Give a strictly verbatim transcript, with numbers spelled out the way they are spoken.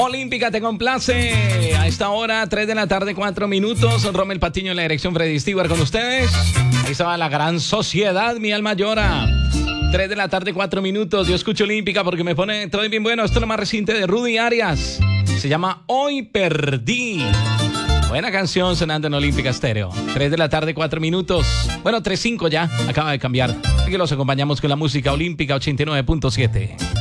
Olímpica te complace. A esta hora, tres de la tarde, cuatro minutos. Rommel Patiño en la dirección, Freddy Stewart con ustedes. Ahí estaba la gran sociedad, mi alma llora. tres de la tarde, cuatro minutos. Yo escucho Olímpica porque me pone todo bien bueno. Esto es lo más reciente de Rudy Arias. Se llama Hoy Perdí. Buena canción sonando en Olímpica Estéreo. tres de la tarde, cuatro minutos. Bueno, tres cinco ya. Acaba de cambiar. Así que los acompañamos con la música Olímpica ochenta y nueve punto siete.